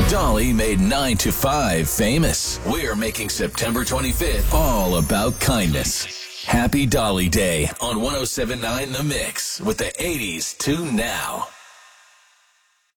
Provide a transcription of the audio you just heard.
Dolly made 9 to 5 famous. We're making September 25th all about kindness. Happy Dolly Day on 107.9 The Mix with the 80s to now.